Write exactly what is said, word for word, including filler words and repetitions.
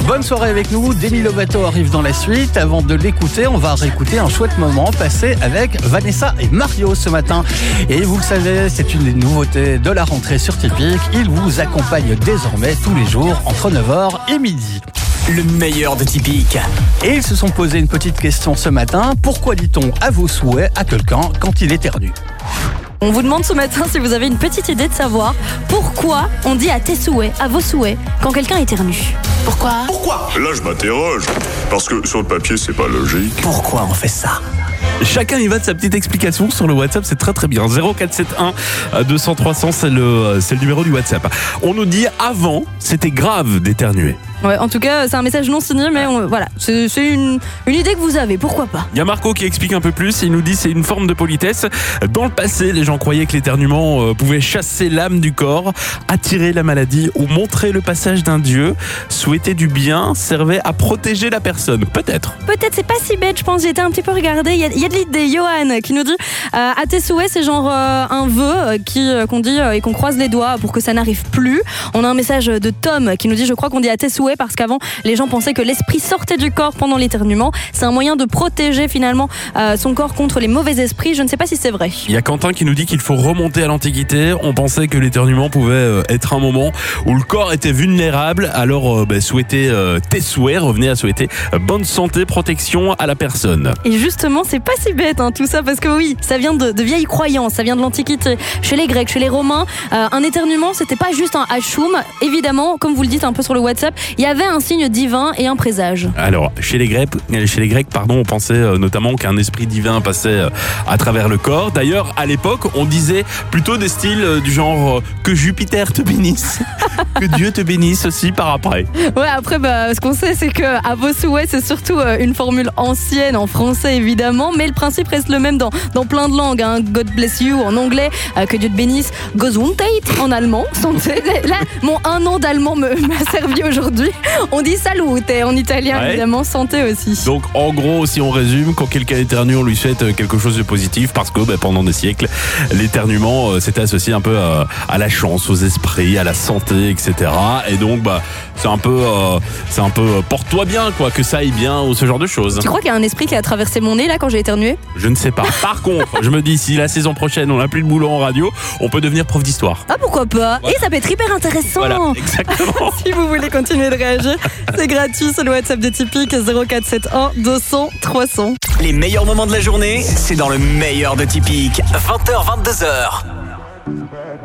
Bonne soirée avec nous. Demi Lovato arrive dans la suite. Avant de l'écouter, on va réécouter un chouette moment passé avec Vanessa et Mario ce matin. Et vous le savez, c'est une des nouveautés de la rentrée sur Typique. Il vous accompagne désormais tous les jours entre neuf heures et midi. Le meilleur de Typique. Et ils se sont posé une petite question ce matin. Pourquoi dit-on à vos souhaits à quelqu'un quand il éternue ? On vous demande ce matin si vous avez une petite idée de savoir pourquoi on dit à tes souhaits, à vos souhaits, quand quelqu'un éternue. Pourquoi ? Pourquoi ? Là, je m'interroge. Parce que sur le papier, c'est pas logique. Pourquoi on fait ça ? Chacun y va de sa petite explication sur le WhatsApp, c'est très très bien. zéro quatre sept un deux cents trois cents, c'est le, c'est le numéro du WhatsApp. On nous dit avant, c'était grave d'éternuer. Ouais, en tout cas, c'est un message non signé, mais on, voilà, c'est, c'est une, une idée que vous avez, pourquoi pas. Il y a Marco qui explique un peu plus, il nous dit c'est une forme de politesse. Dans le passé, les gens croyaient que l'éternuement euh, pouvait chasser l'âme du corps, attirer la maladie ou montrer le passage d'un dieu. Souhaiter du bien servait à protéger la personne, peut-être. Peut-être, c'est pas si bête, je pense, j'ai été un petit peu regardée. Il y a, il y a de l'idée, Johan, qui nous dit euh, à tes souhaits, c'est genre euh, un vœu euh, qui, euh, qu'on dit euh, et qu'on croise les doigts pour que ça n'arrive plus. On a un message de Tom qui nous dit je crois qu'on dit à tes souhaits parce qu'avant les gens pensaient que l'esprit sortait du corps pendant l'éternuement. C'est un moyen de protéger finalement euh, son corps contre les mauvais esprits. Je ne sais pas si c'est vrai. Il y a Quentin qui nous dit qu'il faut remonter à l'Antiquité. On pensait que l'éternuement pouvait euh, être un moment où le corps était vulnérable. Alors euh, bah, souhaitez euh, tes souhaits, revenez à souhaiter euh, bonne santé, protection à la personne. Et justement, c'est pas si bête hein, tout ça parce que oui, ça vient de, de vieilles croyances, ça vient de l'Antiquité. Chez les Grecs, chez les Romains, euh, un éternuement, c'était pas juste un hachoum. Évidemment, comme vous le dites un peu sur le WhatsApp, il y avait un signe divin et un présage. Alors, chez les Grecs, chez les Grecs pardon, on pensait euh, notamment qu'un esprit divin passait euh, à travers le corps. D'ailleurs, à l'époque, on disait plutôt des styles euh, du genre euh, que Jupiter te bénisse, que Dieu te bénisse aussi par après. Ouais, après, bah, ce qu'on sait, c'est que à vos souhaits, c'est surtout euh, une formule ancienne en français évidemment, mais le principe reste le même dans, dans plein de langues. Hein. God bless you en anglais, euh, que Dieu te bénisse. Gesundheit en allemand. Santé. Là, mon un an d'allemand me, m'a servi aujourd'hui. On dit salute en italien, ouais. Évidemment, santé aussi. Donc, en gros, si on résume, quand quelqu'un éternue, on lui souhaite quelque chose de positif parce que bah, pendant des siècles, l'éternuement, euh, c'était associé un peu à, à la chance, aux esprits, à la santé, et cetera. Et donc, bah, c'est un peu, euh, c'est un peu euh, porte-toi bien, quoi, que ça aille bien ou ce genre de choses. Tu crois qu'il y a un esprit qui a traversé mon nez là quand j'ai éternué ? Je ne sais pas. Par contre, je me dis, si la saison prochaine, on n'a plus de boulot en radio, on peut devenir prof d'histoire. Ah, pourquoi pas ? Voilà. Et ça peut être hyper intéressant. Voilà, exactement. Si vous voulez continuer de réagir, c'est gratuit sur le WhatsApp de Typique zéro quatre sept un deux cents trois cents. Les meilleurs moments de la journée, c'est dans le meilleur de Typique. vingt heures vingt-deux heures.